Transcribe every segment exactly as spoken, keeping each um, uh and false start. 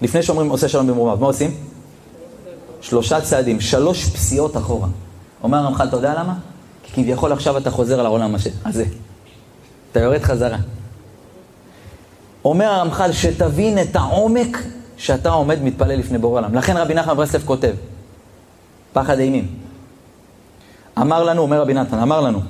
לפני שאומרים עושה שלום במרומיו, מה עושים? שלושה צעדים, שלוש פסיעות אחורה. אומר הרמח"ל, אתה יודע למה? כי כביכול עכשיו אתה חוזר על העולם הזה. אתה יורד חזרה. אומר הרמח"ל שתבין את העומק שאתה עומד מתפלל לפני בורא עולם. לכן רבי נחמן מברסלב כותב, פחד אימים. אמר לנו, אומר רבי נתן, אמר לנו,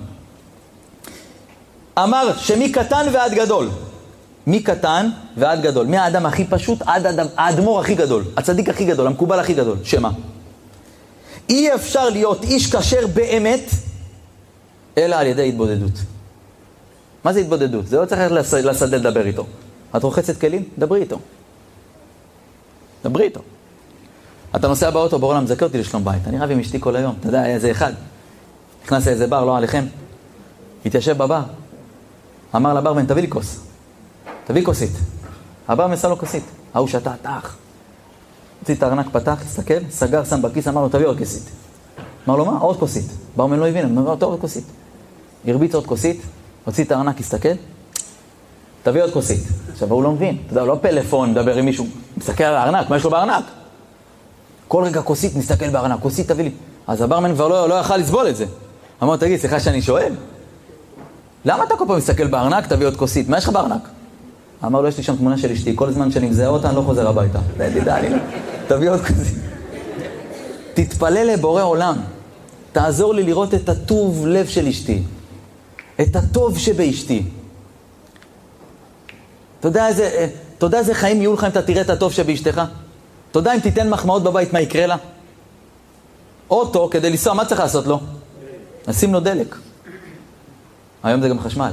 אמר שמי קטן ועד גדול, מי קטן ועד גדול, מי האדם הכי פשוט עד האדם, האדמו"ר הכי גדול, הצדיק הכי גדול, המקובל הכי גדול, שמה? אי אפשר להיות איש כשר באמת, אלא על ידי התבודדות. מה זה התבודדות? זה לא צריך לשדה לדבר איתו. את רוחצת כלים? דברי איתו. דברי איתו. אתה נוסע באוטו, בורא עולם, מזכה אותי לשלום בית. אני רב עם אשתי כל היום. אתה יודע, היה איזה אחד. נכנס לאיזה בר, לא עליכם. התיישב בבר. אמר לברמן, תביא לי כוס. תביא כוסית. הבר מסע לו כוסית. ההוא שתה, תח. הוציא את הארנק, פתח, הסתכל, סגר, שם בכיס, אמר לו, תביא עוד כוסית. אמר לו, מה? עוד כוסית. ברמן לא הבין, אמר לו, עוד כוסית. הרביץ עוד כוסית, הוציא את הארנק, הסתכל, תביא עוד כוסית. עכשיו, הוא לא מבין. אתה יודע, לא פלאפון, מדבר עם מישהו, מסתכל על הארנק, מה יש לו בארנק? כל רגע כוסית, נסתכל בארנק, כוסית תביא לי. אז הברמן כבר לא, לא יכל לסבול את זה. אמר, תגיד, סליחה שאני שואל? למה אתה כל פעם מסתכל בארנק, תביא עוד כוסית? מה יש לך בארנק? אמר לו, יש לי שם תמונה של אשתי, כל זמן שאני מזהה אותה, אני לא חוזר הביתה. תדע לי, תביא עוד כוסית. תתפלל לבורא עולם. תעזור לי לראות את הטוב לב של אשתי. את הטוב שבאשתי. אתה יודע איזה, אתה יודע איזה חיים יהיו לך אם אתה תראה את הטוב שבאשתך? אתה יודע אם תיתן מחמאות בבית, מה יקרה לה? אוטו, כדי לנסוע, מה צריך לעשות לו? נשים לו דלק. היום זה גם חשמל.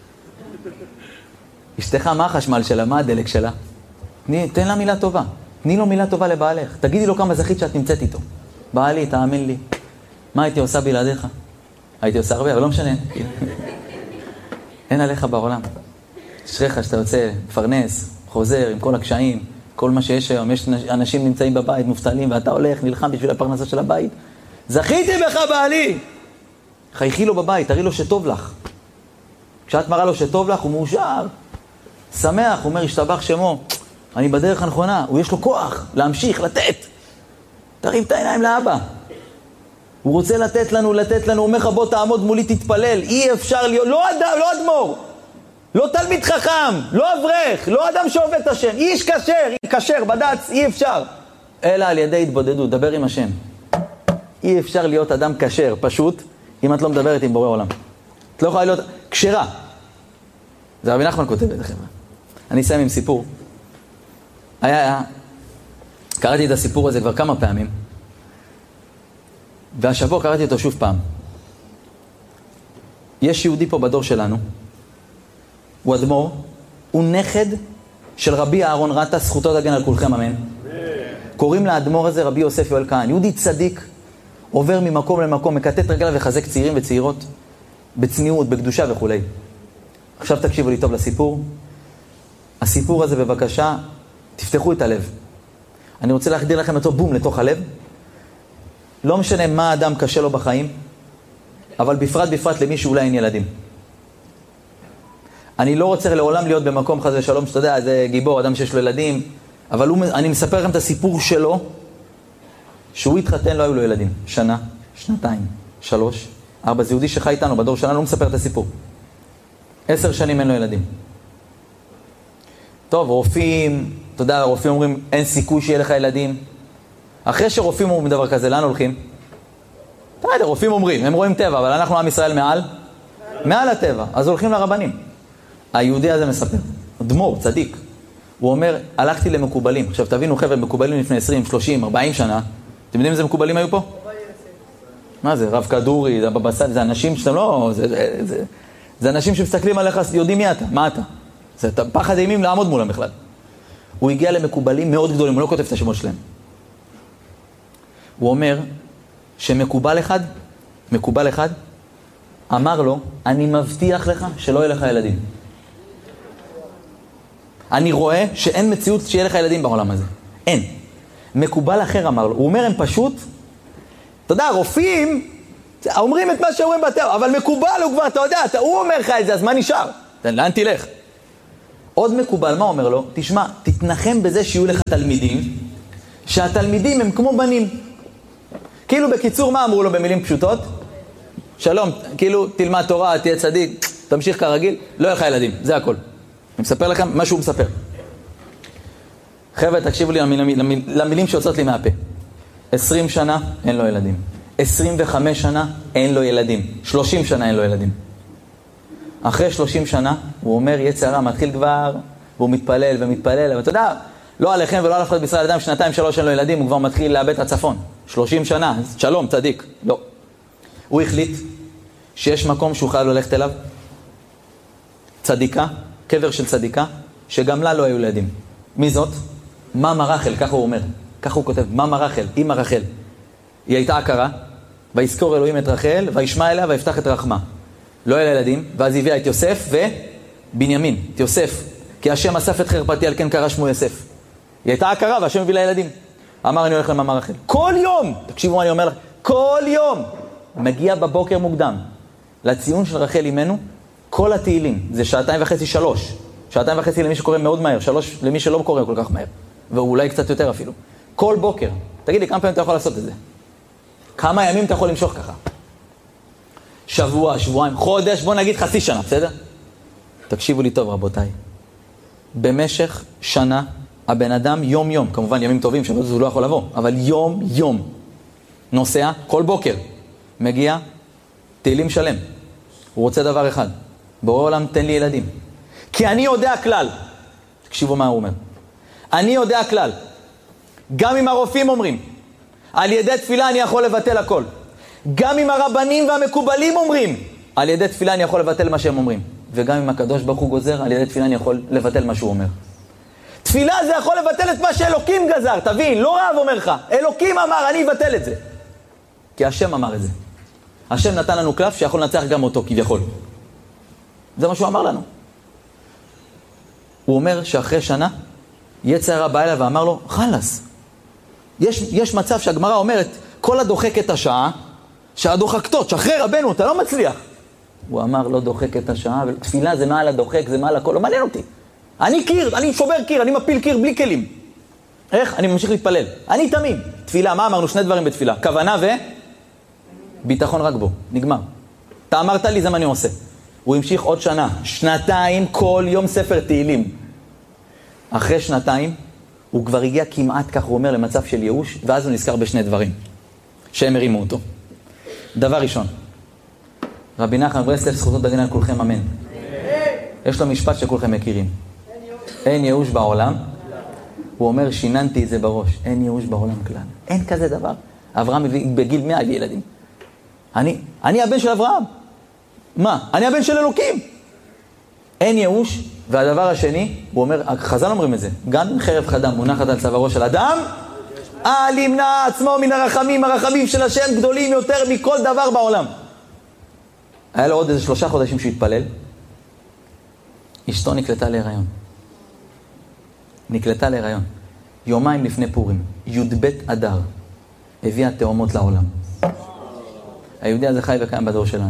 אשתך, מה החשמל שלה? מה הדלק שלה? תני, תן לה מילה טובה. תני לו מילה טובה לבעלך. תגידי לו כמה זכית שאת נמצאת איתו. בעלי, תאמין לי. מה הייתי עושה בלעדיך? הייתי עושה הרבה, אבל לא משנה. אין עליך בעולם. אשריך שאתה יוצא, מפרנס, חוזר עם כל הקשיים, כל מה שיש היום. יש אנשים נמצאים בבית, מובטלים, ואתה הולך, נלחם בשביל הפרנסה של הבית. זכיתי בך, בעלי! חייכי לו בבית, תראי לו שטוב לך. כשאת מראה לו שטוב לך, הוא מאושר. שמח, הוא אומר, השתבח שמו. אני בדרך הנכונה. הוא יש לו כוח להמשיך, לתת. תרים את העיניים לאבא. הוא רוצה לתת לנו, לתת לנו. הוא אומר לך, בוא תעמוד מולי, תתפלל. אי אפשר להיות, לא אדם, לא אדמו"ר. לא תלמיד חכם, לא אברך, לא אדם שעובד את השם. איש כשר, כשר, בד"ץ, אי אפשר. אלא על ידי התבודדות, דבר עם השם. אי אפשר להיות אדם כשר, פשוט, אם את לא מדברת עם בורא עולם. את לא יכולה להיות כשרה. זה רבי נחמן כותב את זה, חבר'ה. אני אסיים עם סיפור. היה, היה, קראתי את הסיפור הזה כבר כמה פעמים, והשבוע קראתי אותו שוב פעם. יש יהודי פה בדור שלנו, הוא אדמו"ר, הוא נכד של רבי אהרון רטה, זכותו תגן על כולכם, אמן. קוראים לאדמו"ר הזה רבי יוסף יואל כהן, יהודי צדיק, עובר ממקום למקום, מקטט רגליו וחזק צעירים וצעירות, בצניעות, בקדושה וכו'. עכשיו תקשיבו לי טוב לסיפור. הסיפור הזה בבקשה, תפתחו את הלב. אני רוצה להחדיר לכם אותו בום לתוך הלב. לא משנה מה האדם קשה לו בחיים, אבל בפרט בפרט למי שאולי אין ילדים. אני לא רוצה לעולם להיות במקום חזה שלום, שאתה יודע, זה גיבור, אדם שיש לו ילדים, אבל הוא, אני מספר לכם את הסיפור שלו, שהוא התחתן, לא היו לו ילדים. שנה, שנתיים, שלוש, ארבע, זה יהודי שחי איתנו בדור שלנו, לא מספר את הסיפור. עשר שנים אין לו ילדים. טוב, רופאים, אתה יודע, הרופאים אומרים, אין סיכוי שיהיה לך ילדים. אחרי שרופאים אומרים דבר כזה, לאן הולכים? אתה יודע, רופאים אומרים, הם רואים טבע, אבל אנחנו עם ישראל מעל? מעל הטבע, אז הולכים לרבנים. היהודי הזה מספר, דמור, צדיק. הוא אומר, הלכתי למקובלים. עכשיו תבינו חבר'ה, מקובלים לפני עשרים, שלושים, ארבעים שנה. אתם יודעים איזה מקובלים היו פה? מה זה? רב כדורי, זה בבסל, זה אנשים שאתם לא... זה, זה, זה, זה אנשים שמסתכלים עליך, יודעים מי אתה, מה אתה. זה פחד אימים לעמוד מולם בכלל. הוא הגיע למקובלים מאוד גדולים, הוא לא כותב את השמות שלהם. הוא אומר שמקובל אחד, מקובל אחד, אמר לו, אני מבטיח לך שלא יהיה לך ילדים. אני רואה שאין מציאות שיהיה לך ילדים בעולם הזה. אין. מקובל אחר אמר לו. הוא אומר, הם פשוט, אתה יודע, רופאים, אומרים את מה שאומרים בטבע, אבל מקובל הוא כבר, אתה יודע, אתה, הוא אומר לך את זה, אז מה נשאר? לאן תלך? עוד מקובל, מה אומר לו? תשמע, תתנחם בזה שיהיו לך תלמידים, שהתלמידים הם כמו בנים. כאילו בקיצור, מה אמרו לו במילים פשוטות? שלום, כאילו תלמד תורה, תהיה צדיק, תמשיך כרגיל, לא יהיה לך ילדים, זה הכל. אני מספר לכם מה שהוא מספר. חבר'ה, תקשיבו לי למילים, למיל, למילים שיוצאות לי מהפה. עשרים שנה אין לו ילדים. עשרים וחמש שנה אין לו ילדים. שלושים שנה אין לו ילדים. אחרי שלושים שנה הוא אומר יצר הרע מתחיל כבר, והוא מתפלל ומתפלל, אבל אתה יודע, לא עליכם ולא על אף אחד בישראל אדם, שנתיים שלוש אין לו ילדים, הוא כבר מתחיל לאבד את הצפון. שלושים שנה, שלום, צדיק. לא. הוא החליט שיש מקום שהוא חייב ללכת אליו, צדיקה, קבר של צדיקה, שגם לה לא היו ילדים. מי זאת? מאמא רחל, ככה הוא אומר. ככה הוא כותב, מאמא רחל, אמא רחל. היא הייתה עקרה, ויזכור אלוהים את רחל, וישמע אליה ויפתח את רחמה. לא היה ילדים, ואז הביאה את יוסף ובנימין, את יוסף. כי השם אסף את חרפתי, על כן קרא שמו יוסף. היא הייתה עקרה, והשם הביא לה ילדים. אמר, אני הולך למאמא רחל. כל יום, תקשיבו מה אני אומר לך, כל יום, מגיע בבוקר מוקדם, לציון של רחל אימנו, כל התהילים, זה שעתיים וחצי, שלוש. שעתיים וחצי למי שקורא מאוד מהר, שלוש למי שלא קורא כל כך מהר. ואולי קצת יותר אפילו. כל בוקר. תגיד לי, כמה פעמים אתה יכול לעשות את זה? כמה ימים אתה יכול למשוך ככה? שבוע, שבועיים, חודש, בוא נגיד חצי שנה, בסדר? תקשיבו לי טוב, רבותיי. במשך שנה, הבן אדם יום יום, כמובן ימים טובים, שבוע הוא לא יכול לבוא, אבל יום יום, נוסע כל בוקר, מגיע, תהילים שלם. הוא רוצה דבר אחד, בורא עולם תן לי ילדים. כי אני יודע כלל, תקשיבו מה הוא אומר. אני יודע כלל, גם אם הרופאים אומרים, על ידי תפילה אני יכול לבטל הכל. גם אם הרבנים והמקובלים אומרים, על ידי תפילה אני יכול לבטל מה שהם אומרים. וגם אם הקדוש ברוך הוא גוזר, על ידי תפילה אני יכול לבטל מה שהוא אומר. תפילה זה יכול לבטל את מה שאלוקים גזר, תבין, לא רב אומר לך. אלוקים אמר, אני אבטל את זה. כי השם אמר את זה. השם נתן לנו קלף שיכול לנצח גם אותו, כביכול. זה מה שהוא אמר לנו. הוא אומר שאחרי שנה, יצר הרע בא אליו ואמר לו, חלס. יש, יש מצב שהגמרא אומרת, כל הדוחק את השעה, שהדוחקתות, שאחרי רבנו, אתה לא מצליח. הוא אמר, לא דוחק את השעה, תפילה זה מעל הדוחק, זה מעל הכל, לא מעניין אותי. אני קיר, אני שובר קיר, אני מפיל קיר בלי כלים. איך? אני ממשיך להתפלל. אני תמים. תפילה, מה אמרנו? שני דברים בתפילה. כוונה וביטחון רק בו. נגמר. אתה אמרת לי, זה מה אני עושה. הוא המשיך עוד שנה. שנתיים, כל יום ספר תהילים. אחרי שנתיים, הוא כבר הגיע כמעט, כך הוא אומר, למצב של ייאוש, ואז הוא נזכר בשני דברים, שהם הרימו אותו. דבר ראשון, רבי נחמן מברסלב, זכותו תגן על כולכם, אמן. יש לו משפט שכולכם מכירים. אין ייאוש בעולם. הוא אומר, שיננתי את זה בראש. אין ייאוש בעולם כלל. אין כזה דבר. אברהם בגיל מאה הביא ילדים. אני, אני הבן של אברהם. מה? אני הבן של אלוקים. אין ייאוש. והדבר השני, הוא אומר, חז"ל אומרים את זה, גם חרב חדה מונחת על צווארו של אדם, אל ימנע עצמו מן הרחמים, הרחמים של השם גדולים יותר מכל דבר בעולם. היה לו עוד איזה שלושה חודשים שהתפלל, אשתו נקלטה להיריון. נקלטה להיריון. יומיים לפני פורים, י"ב אדר, הביאה תאומות לעולם. היהודי הזה חי וקיים בדור שלנו.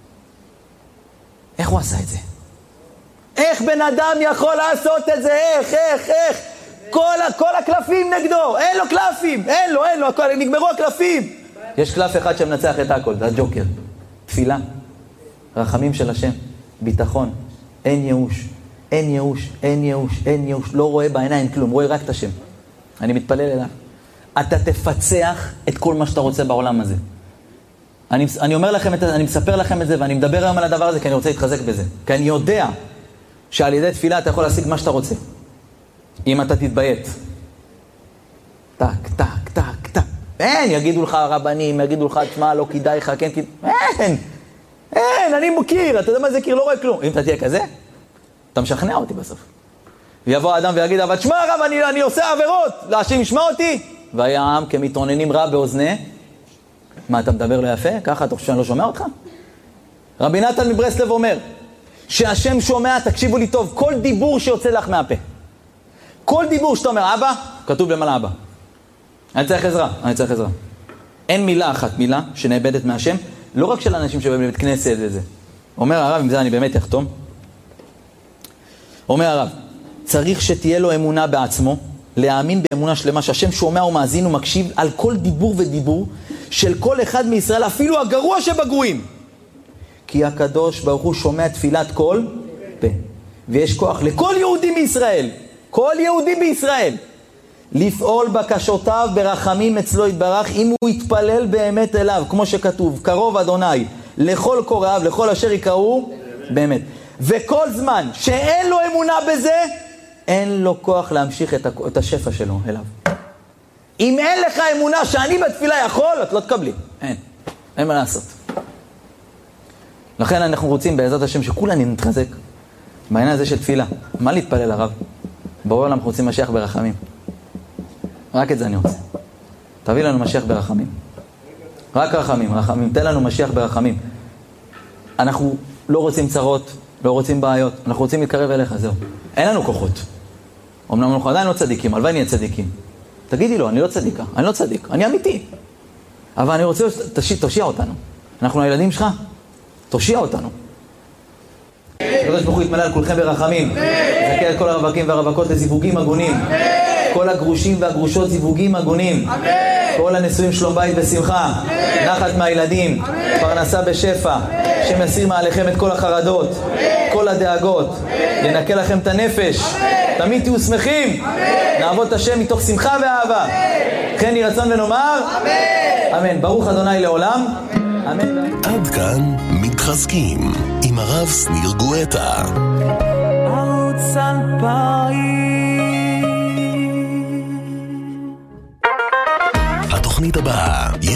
איך הוא עשה את זה? איך בן אדם יכול לעשות את זה? איך, איך, איך? כל, כל הקלפים נגדו, אין לו קלפים, אין לו, אין לו, הכל, נגמרו הקלפים. יש קלף אחד שמנצח את הכל, זה הג'וקר. תפילה, רחמים של השם, ביטחון, אין ייאוש, אין ייאוש, אין ייאוש, אין ייאוש, לא רואה בעיניים כלום, רואה רק את השם. אני מתפלל אליו. אתה תפצח את כל מה שאתה רוצה בעולם הזה. אני, אני אומר לכם את זה, אני מספר לכם את זה, ואני מדבר היום על הדבר הזה, כי אני רוצה להתחזק בזה. כי אני יודע שעל ידי תפילה אתה יכול להשיג מה שאתה רוצה. אם אתה תתביית. טק, טק, טק, טק. אין, יגידו לך הרבנים, יגידו לך, תשמע, לא כדאי לך, כן, כדאי. אין, אין, אני מוכיר, אתה יודע מה זה קיר, לא רואה כלום. אם אתה תהיה כזה, אתה משכנע אותי בסוף. ויבוא האדם ויגיד, אבל תשמע רב, אני, אני עושה עבירות, להשם ישמע אותי. והיה העם כמתרוננים רע באוזני. מה, אתה מדבר לא יפה? ככה, אתה חושב שאני לא שומע אותך? רבי נתן מברסלב אומר, שהשם שומע, תקשיבו לי טוב, כל דיבור שיוצא לך מהפה. כל דיבור שאתה אומר, אבא, כתוב למעלה אבא. אני צריך עזרה, אני צריך עזרה. אין מילה אחת, מילה שנאבדת מהשם, לא רק של אנשים שבאים לבית כנסת וזה. אומר הרב, עם זה אני באמת יחתום. אומר הרב, צריך שתהיה לו אמונה בעצמו, להאמין באמונה שלמה, שהשם שומע ומאזין ומקשיב על כל דיבור ודיבור של כל אחד מישראל, אפילו הגרוע שבגרועים. כי הקדוש ברוך הוא שומע תפילת כל פה. ויש כוח לכל יהודי בישראל, כל יהודי בישראל, לפעול בקשותיו ברחמים אצלו יתברך, אם הוא יתפלל באמת אליו, כמו שכתוב, קרוב אדוני לכל קוראיו, לכל אשר יקראו באמת. וכל זמן שאין לו אמונה בזה, אין לו כוח להמשיך את השפע שלו אליו. אם אין לך אמונה שאני בתפילה יכול, את לא תקבלי. אין. אין מה לעשות. לכן אנחנו רוצים בעזרת השם שכולנו נתחזק בעניין הזה של תפילה. מה להתפלל הרב? בעולם אנחנו רוצים משיח ברחמים. רק את זה אני רוצה. תביא לנו משיח ברחמים. רק רחמים, רחמים. תן לנו משיח ברחמים. אנחנו לא רוצים צרות, לא רוצים בעיות. אנחנו רוצים להתקרב אליך, זהו. אין לנו כוחות. אמנם אנחנו עדיין לא צדיקים, הלוואי נהיה צדיקים. תגידי לו, אני לא צדיקה, אני לא צדיק, אני אמיתי. אבל אני רוצה, תושיע אותנו. אנחנו הילדים שלך, תושיע אותנו. הקדוש ברוך הוא יתמלא על כולכם ברחמים. זכה את כל הרווקים והרווקות לזיווגים הגונים. כל הגרושים והגרושות זיווגים הגונים. כל הנשואים שלום בית בשמחה. נחת מהילדים. פרנסה בשפע. שמסיר מעליכם את כל החרדות, כל הדאגות. ינקה לכם את הנפש. תמיד תהיו שמחים. נעבוד את השם מתוך שמחה ואהבה. כן יהי רצון ונאמר אמן. ברוך אדוני לעולם. אמן. עד כאן מתחזקים עם הרב שניר גואטה. ערוץ אלפיים. התוכנית הבאה